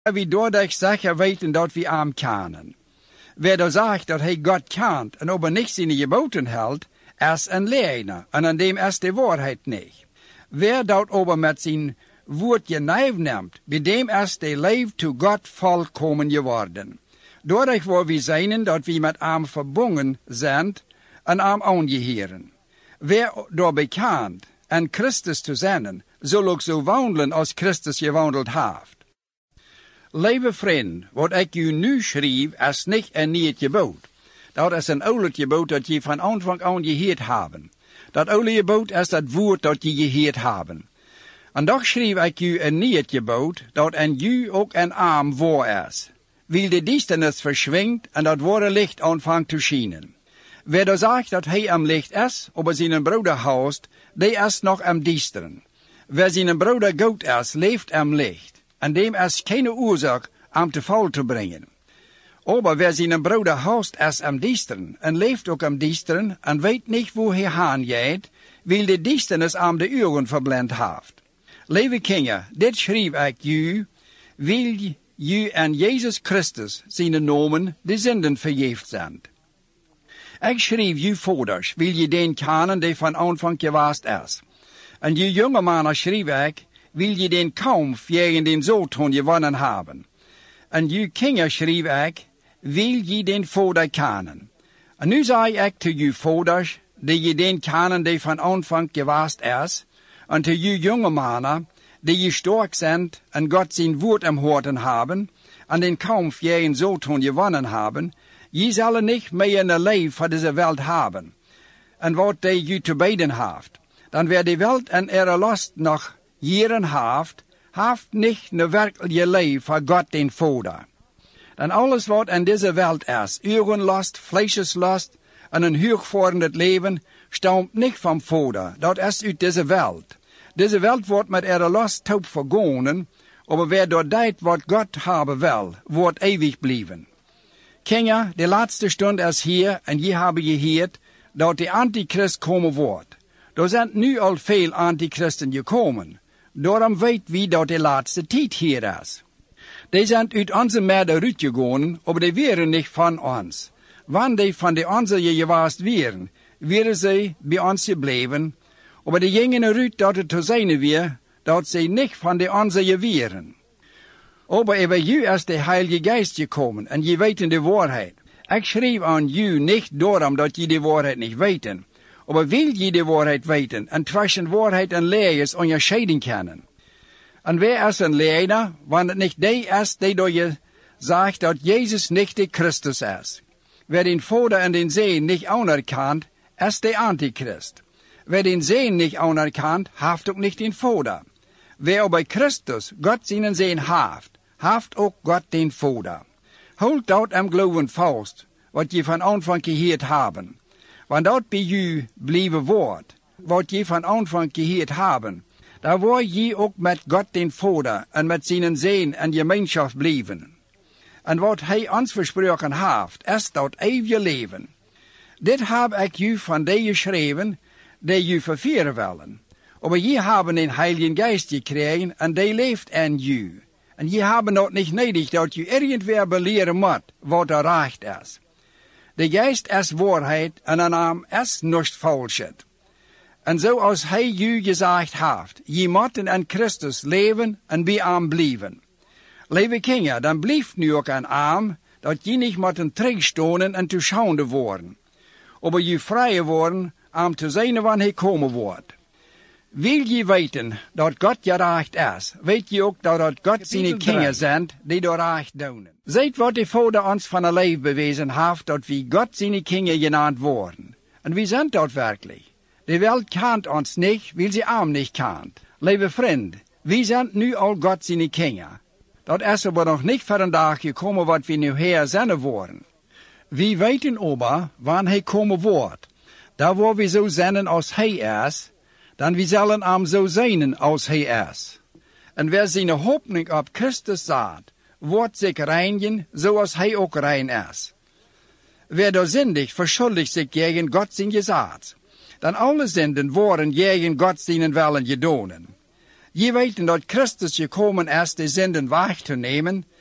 wie doordat zeker weten dat we hem kennen. Wer dan zegt dat hij God kent en aber niet zijn geboten houdt, is een leugenaar en aan dem is de waarheid niet. Wer dat aber met zijn woord genijf neemt, bij dem is de leven toe God volkomen geworden. Doordat we zijn dat we met hem verbonden zijn en hem aangeheren. Wer door bekend en Christus te zijn, zal ook zo wandelen als Christus gewandeld heeft. Lieve vriend, wat ik u nu schreef, is niet een nieuw gebod. Dat is een oud gebod dat je van aanvang aan gehoord hebben. Dat oude gebod is dat woord dat je gehoord hebben. En toch schreef ik u een nieuw gebod, dat in u ook een arm waar is. Wil de duisternis verschwindt en dat ware licht aanvangt te schijnen. Wer dan zegt dat hij am licht is, aber zijn broeder haast, die is nog am duisteren. Wer zijn broeder goed is, leeft am licht. En dem is keine oorzaak om te val te brengen. Aber wer zijn broeder haast is am duisteren, en leeft ook am duisteren, en weet niet hoe hij heen gaat, wil de duisternis am de ogen verblind heeft. Lieve kinderen, dit schreef ik u, wil u en Jezus Christus zijn nomen de zinden vergeefd zijn. Ik schreef u vaders, wil je den kennen die van aanvang geweest is. En u jonge mannen schreef ik, wil je den kampf tegen den Satan gewonnen hebben. En u kinderen schreef ik, wil je den vader kennen. En nu zei ik te u vaders, die je den kennen die van aanvang geweest is, en te u jonge mannen, die je sterk zijn en God zijn woord am hoorten hebben, en den kampf tegen Satan gewonnen hebben, je zullen niet meer een leven voor deze wereld hebben. En wat die je te beden heeft, dan weer de wereld en er last nog jaren heeft niet een werkelijke leven voor God den Vader. Dan alles wat in deze wereld is, urenlast, vleeslast en een hoogvormend leven, stamt niet van Vader. Dat is uit deze wereld. Deze wereld wordt met er last taub vergonen, maar wer door deed wat God hebben wil, wordt eeuwig blijven. Kinderen, de laatste stund is hier en je hebben gehoord dat de antichrist komen wordt. Er zijn nu al veel antichristen gekomen. Daarom weet wie dat de laatste tijd hier is. Die zijn uit onze midden uitgegaan, maar die waren niet van ons. Wanneer die van de onze geweest waren, waren ze bij ons gebleven, maar die gingen eruit dat het te zijn weer, dat ze niet van de onze waren. Aber über u is de Heilige Geist gekomen en je weten de waarheid. Ik schreef aan u niet daarom dat je de waarheid niet weten. Aber wil je de waarheid weten en tussen waarheid en leugens onderscheiden kennen. En wer is een leugenaar, wanneer het niet die is die door je zegt dat Jezus niet de Christus is. Wer den Vader en den Zoon niet anerkent, is de Antichrist. Wer den Zoon niet anerkent, heeft ook niet den Vader. Wer bij Christus God zijn Zoon heeft ook God den Vader. Houd dat am geloven vast, wat je van aanvang gehoord hebben. Want dat bij u blijven wordt, wat je van aanvang gehoord hebben, daar word je ook met God den Vader en met zijn Zoon en gemeenschap blijven. En wat hij ons versproken heeft, is dat eeuwige leven. Dit heb ik u van die geschreven, die u vervieren willen. Maar je hebben een Heilige Geist gekregen en die leeft in u. En je hebben dat niet nodig dat je irgendwer beleren moet wat er recht is. De Geest is waarheid en een naam is niets falschheid. En zoals hij u gezegd heeft, je moet in Christus leven en bij hem blijven. Lieve kinderen, dan blijft nu ook aan hem, dat je niet moet terugstonen en toeschouwende worden. Maar je vrij worden om te zijn wanneer hij komen wordt. Wil je weten dat God gerecht is, weet je ook dat God zijn kinderen zijn die door recht doen. Ziet wat de Vader ons van een leven bewezen heeft, dat we God zijn kinderen genaamd worden. En wie zijn dat werkelijk? De wereld kent ons niet, wil ze hem niet kent. Lieve vriend, we zijn nu al God zijn kinderen. Dat is aber nog niet voor een dag gekomen wat we nu hier zijn worden. We weten aber, wanneer hij komen wordt. Daar waar we zo zijn als hij is, dan we zullen hem zo zijn als hij is. En wer zijn hoopning op Christus zet, wordt zich reinigen zoals hij ook rein is. Wer door zindig verschuldigt zich tegen God zijn gezet, dan alle zinden worden tegen God zijn willen gedaan. Je weten dat Christus gekomen is de zinden weg te nemen